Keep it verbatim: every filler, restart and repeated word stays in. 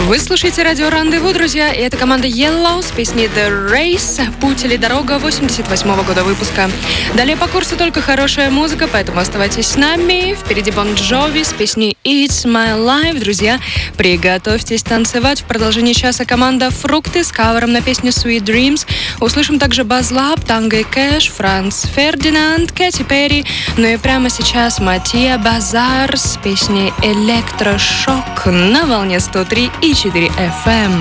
Вы слушаете радио Рандеву, друзья, и это команда Yellow с песней The Race, Путь или дорога восемьдесят восьмого года выпуска. Далее по курсу только хорошая музыка, поэтому оставайтесь с нами. Впереди Bon Jovi с песней It's My Life. Друзья, приготовьтесь танцевать. В продолжении часа команда Фрукты с кавером на песню Sweet Dreams. Услышим также Buzz Lab, Tango и Cash, Франц Фердинанд, Кэти Перри. Ну и прямо сейчас Матия Базар с песней Электрошок на волне сто три и четыре эф эм.